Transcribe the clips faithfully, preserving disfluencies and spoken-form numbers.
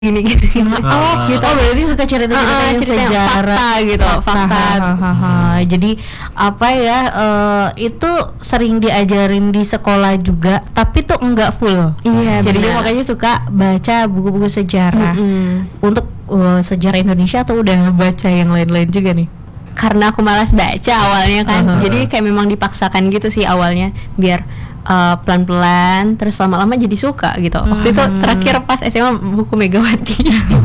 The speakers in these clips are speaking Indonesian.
gini gini. Oh gitu. Oh berarti suka cerita-cerita Uh, yang cerita yang sejarah fakta gitu, fakta. Ha, ha, ha. Jadi apa ya, eh, itu sering diajarin di sekolah juga, tapi tuh enggak full. Iya, Jadi benar. makanya suka baca buku-buku sejarah. Mm-mm. Untuk uh, sejarah Indonesia atau udah baca yang lain-lain juga nih? Karena aku malas baca awalnya kan, Uh-huh. jadi kayak memang dipaksakan gitu sih awalnya biar uh, pelan-pelan, terus lama-lama jadi suka gitu. Waktu itu Hmm. terakhir pas S M A buku Megawati.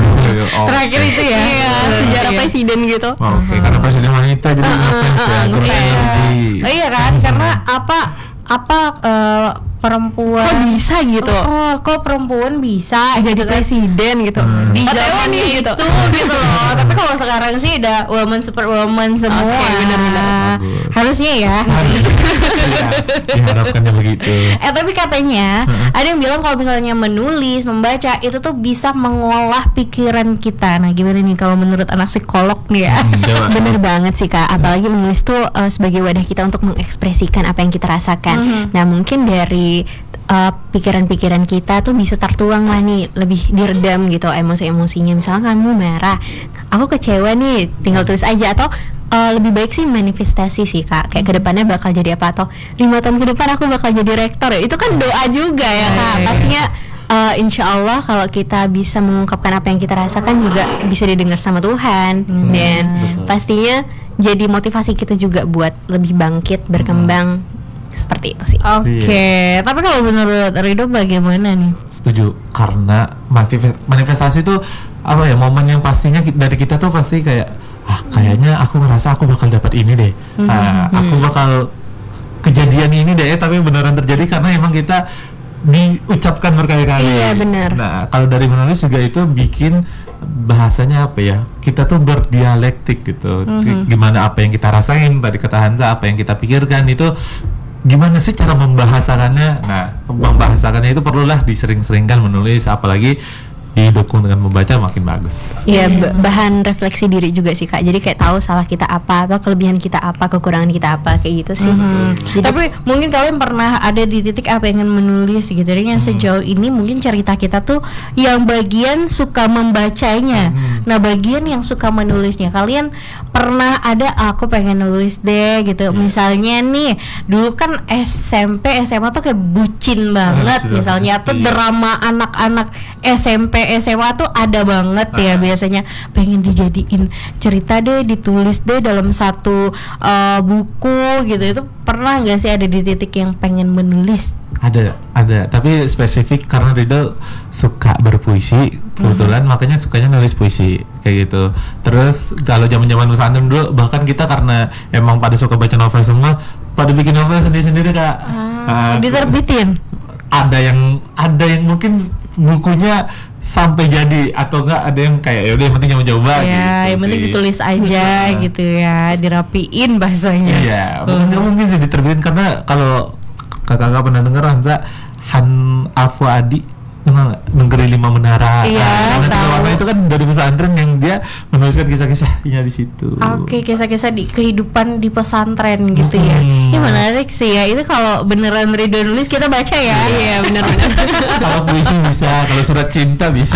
Oh, Terakhir itu ya. Iya, sejarah Iya. presiden gitu. oh, oke, karena presiden wanita jadi Uh, uh, ngefans ya, uh, uh, berenergi. Oh iya kan, karena apa apa eh, perempuan Kok bisa gitu? Oh, kok perempuan bisa Jadi gitu kan? presiden gitu. Hmm. Di Di zaman zamannya gitu. itu gitu loh. Tapi kalau sekarang sih udah woman super woman semua. Oke, benar-benar. Bagus. Harusnya ya. Harus. Iya, diharapkannya begitu. Eh tapi katanya Heeh. ada yang bilang kalau misalnya menulis, membaca itu tuh bisa mengolah pikiran kita. Nah, gimana nih kalau menurut anak psikolog nih ya? Hmm, coba. Bener banget sih Kak, apalagi menulis tuh uh, sebagai wadah kita untuk mengekspresikan apa yang kita rasakan. Mhm. Nah mungkin dari uh, pikiran-pikiran kita tuh bisa tertuang lah nih, lebih diredam gitu emosi-emosinya. Misalnya kamu marah, aku kecewa nih, tinggal tulis aja. Atau uh, lebih baik sih manifestasi sih Kak, kayak kedepannya bakal jadi apa, atau lima tahun ke depan aku bakal jadi rektor ya. Itu kan doa juga ya Kak, Iya. pastinya. Uh, insya Allah kalau kita bisa mengungkapkan apa yang kita rasakan juga bisa didengar sama Tuhan. Hmm, Dan betul. pastinya jadi motivasi kita juga buat lebih bangkit, berkembang. Seperti itu sih. Oke, tapi kalau menurut Rido bagaimana nih? Setuju, karena manifest- manifestasi itu apa ya, momen yang pastinya ki- dari kita tuh pasti kayak, ah kayaknya aku ngerasa aku bakal dapat ini deh, ah, aku bakal kejadian ini deh, tapi beneran terjadi karena emang kita diucapkan berkali-kali. Iya, benar. Nah kalau dari menulis juga itu bikin bahasanya apa ya, kita tuh berdialektik gitu. G- gimana apa yang kita rasain, tadi kata Hansa, apa yang kita pikirkan itu gimana sih cara membahasakannya. Nah membahasakannya itu perlulah disering-seringkan menulis, apalagi didukung dengan membaca makin bagus. Iya, b- bahan refleksi diri juga sih Kak. Jadi kayak tahu salah kita apa, atau kelebihan kita apa, kekurangan kita apa, kayak gitu sih. Mhm. Jadi Tapi mungkin kalian pernah ada di titik apa pengen menulis gitu. Jadi yang sejauh ini mungkin cerita kita tuh yang bagian suka membacanya. Hmm. Nah, bagian yang suka menulisnya. Kalian pernah ada aku pengen nulis deh gitu. Misalnya nih, dulu kan S M P, S M A tuh kayak bucin banget. sudah Misalnya tuh pasti. drama anak-anak S M P, S M A tuh ada banget ya Ah. biasanya pengen dijadiin cerita deh, ditulis deh dalam satu uh, buku gitu. Itu pernah nggak sih ada di titik yang pengen menulis? Ada, ada. Tapi spesifik karena Rido suka berpuisi, kebetulan makanya sukanya nulis puisi kayak gitu. Terus kalau zaman-zaman pesantren dulu, bahkan kita karena emang pada suka baca novel semua, pada bikin novel sendiri-sendiri Kak. Ah, Nah, diterbitin. ada yang ada yang mungkin bukunya sampai jadi, atau enggak ada yang kayak ya udah yang penting yang coba gitu. Ya, yang penting sih. ditulis aja Nah. gitu ya, dirapiin bahasanya. Iya, Hmm. nggak mungkin sih diterbitin, karena kalau kakak-kakak pernah denger Hansa, Han Alfuadi, kenal nggak? Negeri Lima Menara. Iya, Ah, Negeri tahu. Warna itu kan dari pesantren yang dia menuliskan kisah-kisahnya di situ. Oke, kisah-kisah di kehidupan di pesantren gitu ya. Hmm. Ini menarik sih ya. Itu kalau beneran Ridho nulis kita baca ya. Iya, benar-benar. Kalau puisi bisa, kalau surat cinta bisa.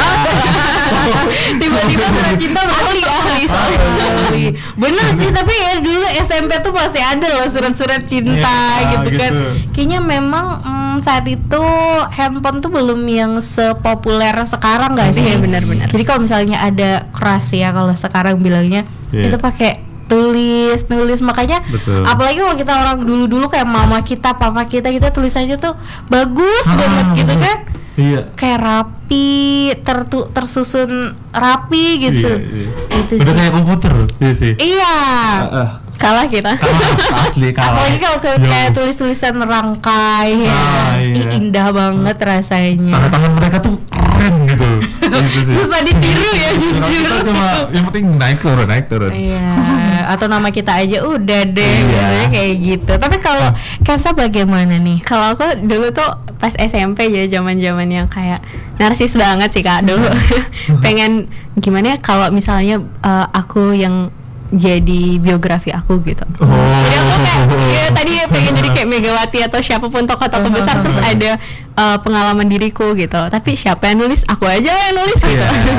Tiba-tiba surat cinta ahli ahli soalnya ahli. Bener sih, tapi ya dulu S M P tuh masih ada loh surat-surat cinta Iya, gitu kan. gitu. Kayaknya memang mm, saat itu handphone tuh belum yang sepopuler sekarang nggak sih? Iya, benar-benar. Jadi kalau misalnya ada crush ya, kalau sekarang bilangnya Iya. itu pakai tulis nulis, makanya Betul. apalagi kalau kita orang dulu-dulu kayak mama kita, papa kita, kita tulisannya tuh bagus Ah, banget gitu bener. kan. Iya. Kayak rapi, tertu, tersusun rapi gitu. Iya, iya. Itu Udah sih. kayak komputer, iya sih. Iya. Ah, ah. kalah kita. Kalah, asli kalah. Apalagi kalau kayak, Jauh. kayak tulis-tulisan rangkai ya. Ah, Ih, iya. indah banget rasanya. Tangan-tangan mereka tuh keren gitu. Gitu sih. Susah ditiru ya Kalau jujur. kita cuma yang penting naik turun, naik turun. Iya, atau nama kita aja udah deh, Iya. biasanya kayak gitu. Tapi kalau Kansa bagaimana nih? Kalau aku dulu tuh pas S M P ya, zaman-zaman yang kayak narsis banget sih Kak dulu. Pengen gimana ya kalau misalnya uh, aku yang jadi biografi aku gitu. Oh. Jadi aku kayak ya, tadi pengen jadi kayak Megawati atau siapapun tokoh-tokoh besar, terus ada uh, pengalaman diriku gitu. Tapi siapa yang nulis? Aku aja yang nulis gitu. Iya.